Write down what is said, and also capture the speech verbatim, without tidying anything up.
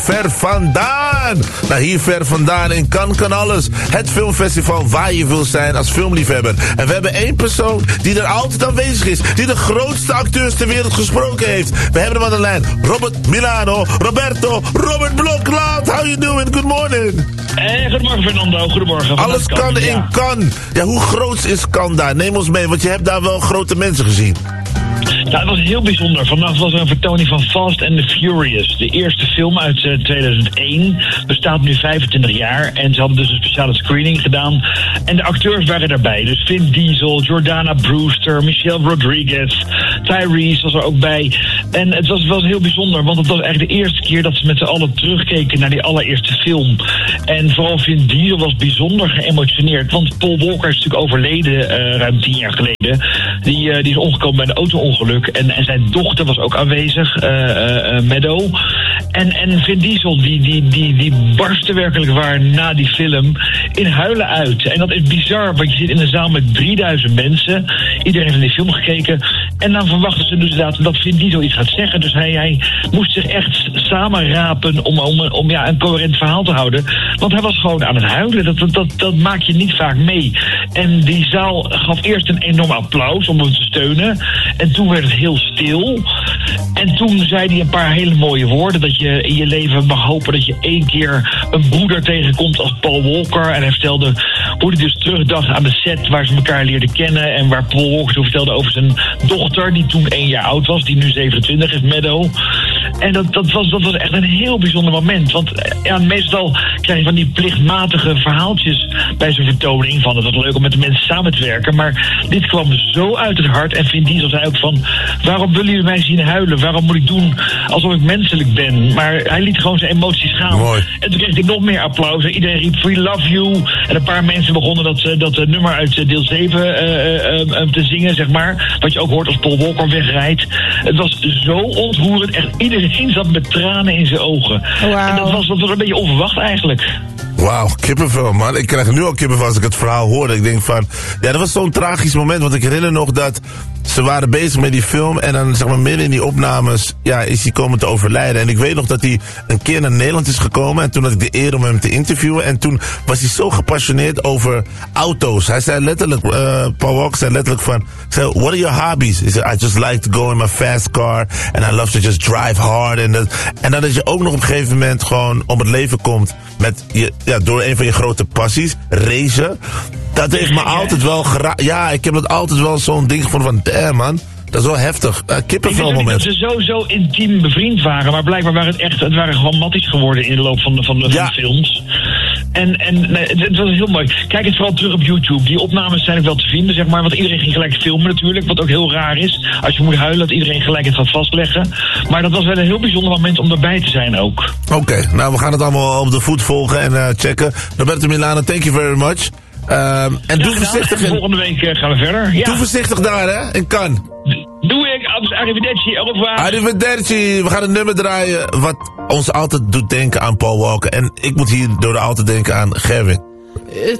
ver vandaan. Nou, hier ver vandaan in Cannes kan alles. Het filmfestival waar je wil zijn als filmliefhebber. En we hebben één persoon die er altijd aanwezig is. Die de grootste acteurs ter wereld gesproken heeft. We hebben hem aan de lijn. Robert Milano. Roberto. Robert Blokland. How you doing? Good morning. Hey, goedemorgen Fernando. Goedemorgen. Alles kan in ja. Cannes. Ja, hoe groot is Cannes daar? Neem ons mee, want je hebt daar wel grote mensen gezien. Ja, het was heel bijzonder. Vandaag was er een vertoning van Fast and the Furious. De eerste film uit uh, tweeduizend één. Bestaat nu vijfentwintig jaar. En ze hadden dus een speciale screening gedaan. En de acteurs waren daarbij. Dus Vin Diesel, Jordana Brewster, Michelle Rodriguez, Tyrese was er ook bij. En het was wel heel bijzonder. Want het was eigenlijk de eerste keer dat ze met z'n allen terugkeken naar die allereerste film. En vooral Vin Diesel was bijzonder geëmotioneerd. Want Paul Walker is natuurlijk overleden uh, ruim tien jaar geleden. Die, uh, die is omgekomen bij een auto-ongeluk. En, en zijn dochter was ook aanwezig, uh, uh, Meadow. En, en Vin Diesel, die, die, die, die barstte werkelijk waar na die film in huilen uit. En dat is bizar, want je zit in een zaal met drieduizend mensen. Iedereen heeft naar die film gekeken. En dan verwachten ze dus inderdaad dat Vin Diesel iets gaat zeggen. Dus hij, hij moest zich echt samenrapen om, om, om ja, een coherent verhaal te houden. Want hij was gewoon aan het huilen. Dat, dat, dat, dat maak je niet vaak mee. En die zaal gaf eerst een enorm applaus om hem te steunen. En toen werd het heel stil. En toen zei hij een paar hele mooie woorden. Dat je in je leven mag hopen dat je één keer een broeder tegenkomt als Paul Walker. En hij vertelde hoe hij dus terugdacht aan de set waar ze elkaar leerden kennen. En waar Paul Walker toen vertelde over zijn dochter, die toen één jaar oud was. Die nu zevenentwintig is, Meadow. En dat, dat, was, dat was echt een heel bijzonder moment. Want ja, meestal krijg je van die plichtmatige verhaaltjes bij zo'n vertoning. Van het was leuk om met de mensen samen te werken. Maar dit kwam zo uit het hart. En Vin Diesel zei ook van, waarom willen jullie mij zien huilen? Waarom moet ik doen alsof ik menselijk ben? Maar hij liet gewoon zijn emoties gaan. Mooi. En toen kreeg hij nog meer applaus. Iedereen riep, we love you. En een paar mensen begonnen dat, dat nummer uit deel zeven uh, uh, uh, te zingen, zeg maar. Wat je ook hoort als Paul Walker wegrijdt. Het was zo ontroerend. Echt iedereen zat met tranen in zijn ogen. Wow. En dat was, dat was een beetje onverwacht eigenlijk. Wauw, kippenvel, man. Ik krijg nu al kippenvel als ik het verhaal hoorde. Ik denk van, ja, dat was zo'n tragisch moment. Want ik herinner nog dat ze waren bezig met die film. En dan, zeg maar, midden in die opnames, ja, is hij komen te overlijden. En ik weet nog dat hij een keer naar Nederland is gekomen. En toen had ik de eer om hem te interviewen. En toen was hij zo gepassioneerd over auto's. Hij zei letterlijk, uh, Paul Walker zei letterlijk van, zei, what are your hobbies? He said, I just like to go in my fast car. And I love to just drive hard. En dat, en dat je ook nog op een gegeven moment gewoon om het leven komt met je, ja, door een van je grote passies, racen. Dat heeft me altijd wel gera... Ja, ik heb het altijd wel zo'n ding gevonden van, damn man, dat is wel heftig. Uh, kippenvel moment. Ik weet dat ze zo, zo intiem bevriend waren, maar blijkbaar waren het echt, het waren gewoon matties geworden in de loop van de, van de, ja. van de films. En, en nee, het, het was heel mooi. Kijk het vooral terug op YouTube. Die opnames zijn ook wel te vinden, zeg maar. Want iedereen ging gelijk filmen natuurlijk. Wat ook heel raar is. Als je moet huilen, dat iedereen gelijk het gaat vastleggen. Maar dat was wel een heel bijzonder moment om erbij te zijn ook. Oké, okay, nou we gaan het allemaal op de voet volgen en uh, checken. Roberto Milano, thank you very much. Um, en ja, doe voorzichtig. En volgende week uh, gaan we verder. Ja. Doe voorzichtig daar, hè, in Cannes. Doe ik. Arrivederci. Au revoir. Arrivederci. We gaan een nummer draaien wat ons altijd doet denken aan Paul Walker. En ik moet hier door altijd denken aan Gerwin. Het